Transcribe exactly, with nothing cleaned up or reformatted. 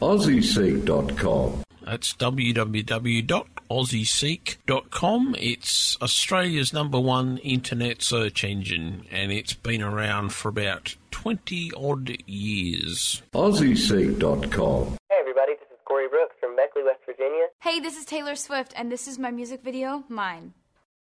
aussie seek dot com. That's w w w dot aussie seek dot com. It's Australia's number one internet search engine, and it's been around for about twenty odd years. aussie seek dot com. Hey everybody, this is Corey Brooks from Beckley, West Virginia. Hey, this is Taylor Swift, and this is my music video, Mine.